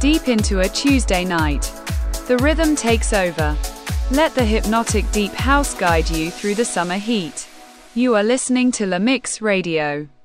deep into a Tuesday night. The rhythm takes over. Let the hypnotic deep house guide you through the summer heat. You are listening to La Mix Radio.